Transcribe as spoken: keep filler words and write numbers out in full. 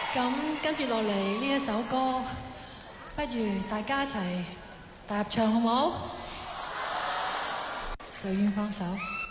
咁跟住落嚟呢一首歌，不如大家一齊大合唱好冇？誰願放手？